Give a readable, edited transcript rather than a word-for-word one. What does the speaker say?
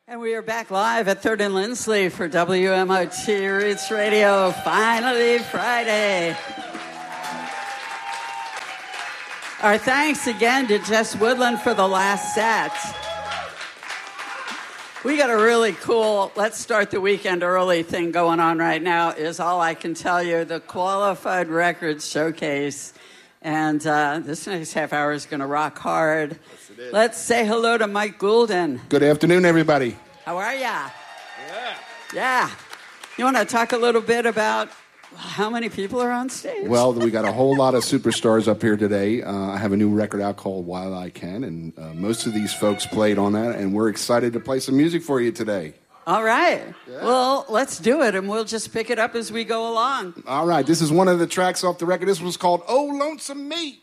And we are back live at 3rd and Lindsley for WMOT Roots Radio. Finally Friday. Our thanks again to Jess Woodland for the last set. We got a really cool, let's start the weekend early thing going on right now, is all I can tell you, the Qualified Records Showcase. And this next half hour is going to rock hard. Yes, let's say hello to Mike Goulden. Good afternoon, everybody. How are ya? Yeah. You want to talk a little bit about how many people are on stage? Well, we got a whole lot of superstars up here today. I have a new record out called While I Can, and most of these folks played on that, and we're excited to play some music for you today. All right. Yeah. Well, let's do it, and we'll just pick it up as we go along. All right. This is one of the tracks off the record. This was called Oh Lonesome Me.